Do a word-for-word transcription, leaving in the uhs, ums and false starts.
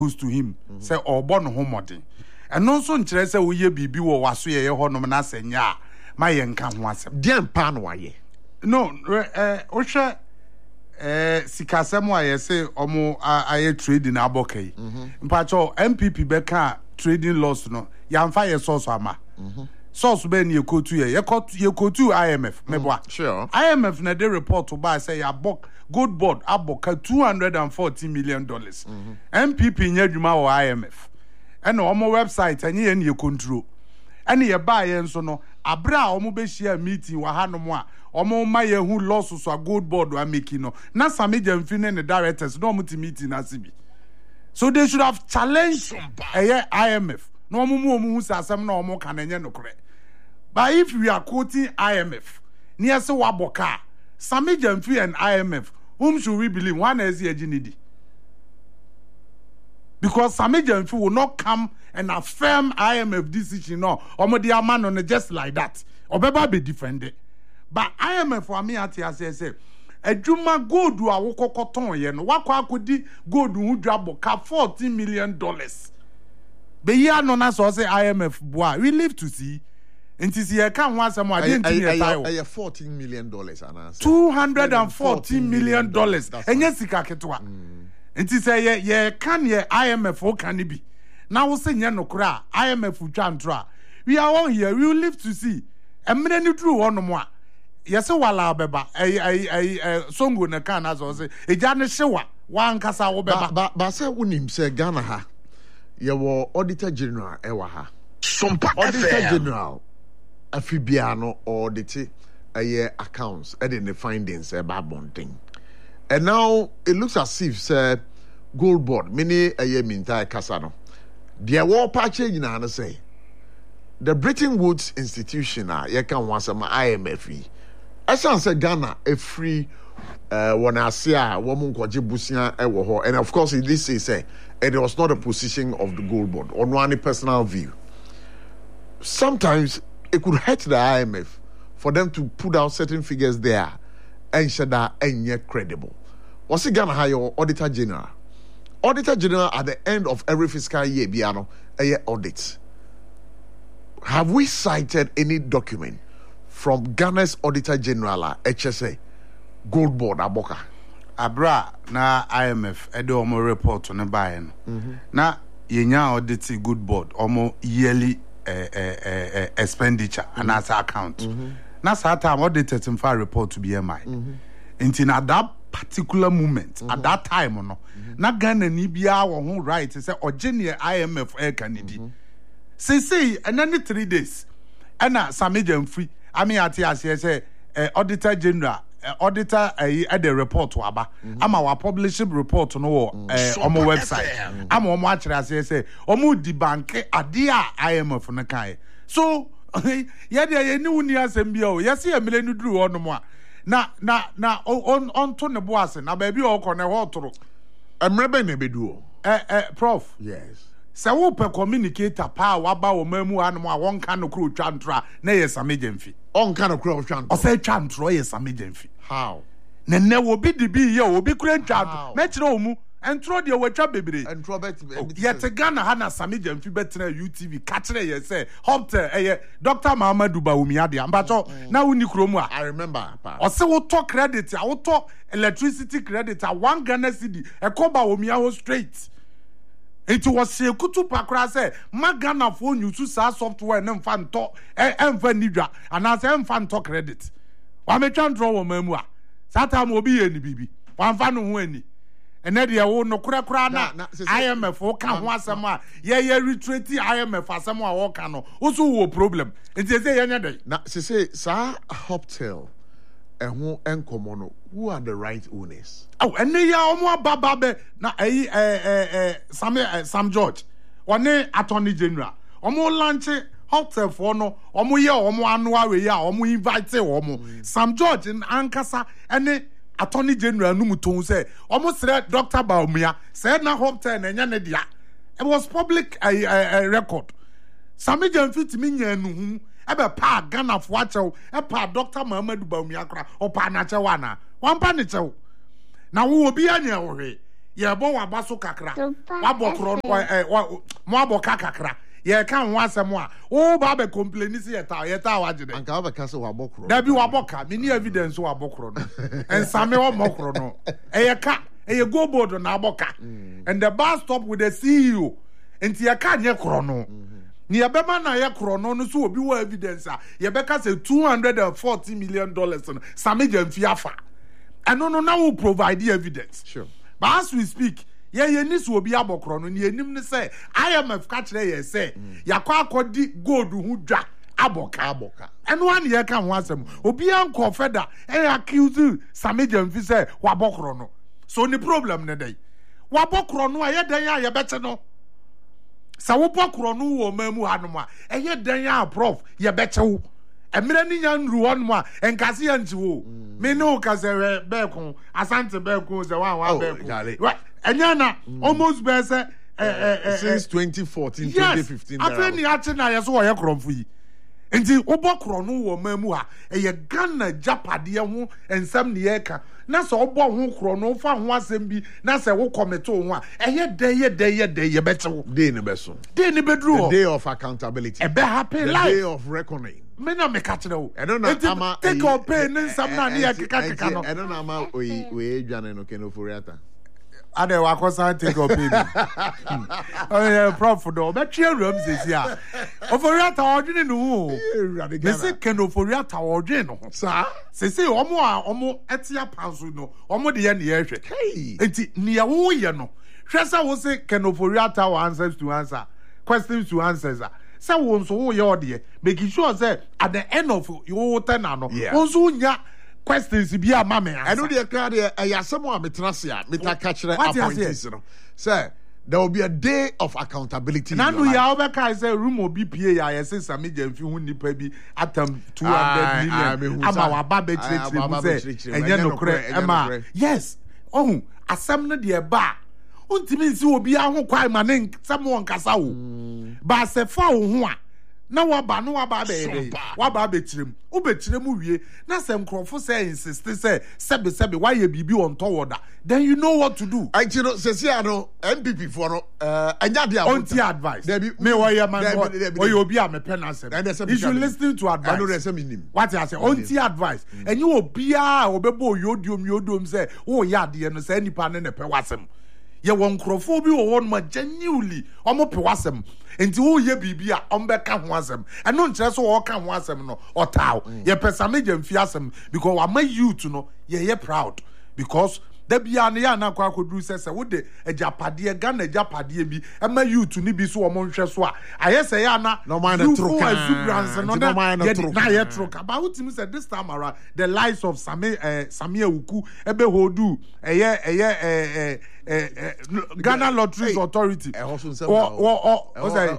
goes to him say obo no ho modern eno nso nkire say wo ye bibi wo waso ye honom na asenya ma ye nka ho asem dem pa no waye no eh o hwe eh sikasem a ye say omo aye trading abokai mpacho M P P be ka trading loss no yamfa ye source ama source be na yekotu ye yekotu I M F meboa sure I M F na dey report to buy say ya bok good board aboka two hundred forty million dollars mm-hmm. M P P nya dwuma wo I M F and omo website anya ye na control and ye buy ye nso no abra omo be share meeting wa hanom a omo ma ye hu loss so good board wa making no na Samija Mfine ne directors no omo ti meeting na sibi so they should have challenged eh I M F no omo mu omo hu asem na omo kan enye nokre but if we are quoting I M F near se waboka Samija Mfine and I M F whom should we believe? One is the Ejinidi. Because Samija Mfine will not come and affirm I M F decision. No, Omo dia man on just like that. Obeba be defended. But I M F for me at say, Ejuma gold do a woko koton ye no. Wako akudi gold who drabo ka fourteen million dollars. Be ya no na so say I M F boy. We live to see. Nti si e kan ho asem a den tin e tayo eh fourteen million dollars anas two hundred forty million dollars enye sika ketwa nti say ye ye kan ye I M F o kan bi na wo se nye nokra I M F twa ntro we are all here we will live to see emre ni true wonom a ye se wala beba eh eh songo na kan as o se eja ne hyewa wan kasa wo beba ba ba se wonim se Ghana ha ye wo auditor general e wa ha auditor general Afibiano audit a accounts and in the findings about bonding. And now it looks as if say gold board many a year mintai casano. Their war patch in an say the Bretton Woods institution ah you can want some I M F. As I said Ghana a free uh when I see a woman kwaji busia ewo and of course this is say it was not a position of the gold board on one personal view. Sometimes it could hurt the I M F for them to put out certain figures there and show that and yet credible. What's it gonna hire auditor general? Auditor general at the end of every fiscal year, Biano, a year audit. Have we cited any document from Ghana's auditor general, H S A, Gold Board, Aboka? Abra na I M F edo omo report on buy no. Mm-hmm. Na yenya audit good board omo yearly Uh, uh, uh, expenditure mm-hmm. and as account. Mm-hmm. Na sa time audited in file report to B M I. Mm-hmm. Until at that particular moment, mm-hmm. at that time, no, mm-hmm. na Ghana ni biya wa hon right to say Ogenia I M F air Kennedy. Say say and then three days. And na Samija Mfine. I mean at say say uh, auditor general. Uh, auditor uh, at the report to aba mm-hmm. ama wa publishing report no mm-hmm. uh, on my website mm-hmm. ama omo actually say say omo di bank ade a I M F na kai so ye de ye ni wuni asem bia o ye se emele ni duru wono mo a na na na on on to ne boase na ba bi o ko ne ho toro emre be ne bedu o eh eh prof yes se wo pe communicator pa wa ba wo mamu anu a won ka no kro twa ntra na ye Samija Mfine on kind of crowd chant. O say twa ntro ye Samija Mfine how ne ne wo bi di bi ye wo bi kura twa na kire omu entro de wo twa bebre entro bet ye te Ghana ha na Samija Mfine betena U T V ka kire ye say hopter eh Doctor Mahamadou Bawumia ade ambato na woni kromu a I remember o say wo to credit a wo to electricity credit a one Ghana cedi e ko Bawumia ho straight. It was a kutu pakra say magana for you to sa software and fan talk and fan nidra and as em fan talk credit. One me chan draw wo mamu a. Sata mo bi eni bibi. Wan fa no ho ani. Ene de wo no kura kura na I M F o ka ho asem a ye ye retreat I M F asem a wo ka no. Wo so wo problem. Nti say ye nya dey. Na se say sa Hoptel ehun enkomo no who are the right owners? Oh, and they are almost bababe na eh eh eh Sam Sam George. One attorney general. Omo launch hotel for no. Omo ye omo annual we ya omo invite omo. Sam George in Ankasa and attorney general no muton say omo sre Doctor Bawumia said na hotel na nya ne dia. It was public a uh, uh, uh, record. Samija Mfine mi nya nu ebe pa Ghana fo achew e pa Doctor Mahamadou Bawumia kra o pa na chewa na wan pa ne chew na wo obi anya wo hwe ye bo wa baso kakra wa bokro no eh mo aboka kakra ye kan ho asem a wo ba be complain si ye ta ye ta wa gide anka wa be ka se wa bokro da bi wa boka me ni evidence wa bokro no ensame wa mokro no e ye ka e ye go board na aboka and the bus stop with the C E O enti ye ka nye kro no ni ye be ma na ye kro no no so obi wa evidence a ye be ka say two hundred forty million dollars no same jamfi afa eno no na wo provide the evidence sure but as we speak ye ye ni so obi abokro no ni enim ne say I M F ka kire ye say yakwa akodi gold hu dwa aboka aboka eno an ye ka ho asem obi anko feda e accuse same jamfi say wa bokro no so ni problem ne dey wa bokro no aye den ya ye bete no sa wo bokro no wo mamu hanom a eye den ya prof ye bete wo emire ni nya nru honum a enkase ya nti wo me no ka se be ko asante be ko se wa wa be ko enya na almost be se since twenty fourteen twenty fifteen afa ni ate na ye so wo ye kromfo yi enti wo bokro no wo mamu ha eye Ghana japade ho ensam ne ye ka na se wo bo ho kro no fa ho asem bi na se wo kometo ho a eye de ye de ye de ye bete wo day ne beso day ne bedru the day of accountability e be happy the life day of reckoning me na me catch no I don't know ama take or pay nin sam na ne ya keka keka no I don't know ama we we dwane no ken oforiata ade wa kosa take or pay oh yeah prof do be twa ram sesi a oforiata odwene no me se ken oforiata odwene no sa sesi omo a omo etia panso no omo de ye ne ye hwe hey enti ne ye wo ye no hwe sa wo se ken oforiata wa answers to answer questions to answers say won so wo ye ode making sure say at the end of your ten ano won so nya questions bi ama me I know the crowd there I asem a metrase a meta catch appointees no say there will be a day of accountability na no ya obeka say room obi pie ya ye say sami jamfi hu nipa bi atam two hundred million ama wa ba be chire mu say enye no kure ema yes oh asem no de ba untimi nsi obi ahụ kwai ma ne nsem won kasa wo ba se fa wo ho a na wa ba no wa ba be ere wa ba be tirem wo be tirem wie na se nkrofo say insist say sebe sebe why ye bibi on towoda then you know what to do I you know se sia no M P P for no uh anya dia onti advice me wo ye man wo ye obi a me pen asem you should listen to advice I know there's some nim what I say onti advice enye obi a obebo yodiom yodiom say wo ya de no say nipa ne ne pe wasem ye won krofo bi wo won ma genuinely omo pe wasem enti wo ye bibia ombe ka ho asem eno nkire so wo ka ho asem no otaw ye pesa me jamfi asem because wa ma youth no ye ye proud because da bia ne ya na kwa akodu se se wo de ajapade Ghana ajapade bi e ma youth ni bi so omo nhwe so a aye se ya na no man troka no na ye troka but what me say this time around the lives of Sami eh Sami Awuku ebe hodu eye eye eh eh Ghana Lotteries Authority e hoso nsem o o o say